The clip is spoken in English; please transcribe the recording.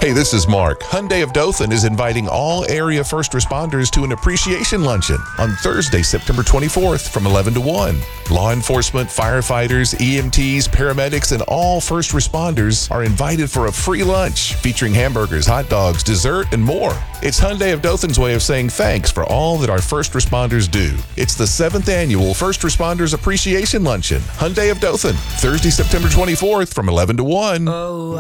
Hey, this is Mark. Hyundai of Dothan is inviting all area first responders to an appreciation luncheon on Thursday, September 24th from 11 to 1. Law enforcement, firefighters, EMTs, paramedics, and all first responders are invited for a free lunch featuring hamburgers, hot dogs, dessert, and more. It's Hyundai of Dothan's way of saying thanks for all that our first responders do. It's the 7th annual First Responders Appreciation Luncheon. Hyundai of Dothan, Thursday, September 24th from 11 to 1.